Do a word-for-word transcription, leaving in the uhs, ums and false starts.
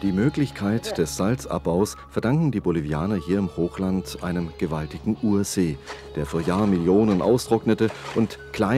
Die Möglichkeit des Salzabbaus verdanken die Bolivianer hier im Hochland einem gewaltigen Ursee, der vor Jahrmillionen austrocknete und kleine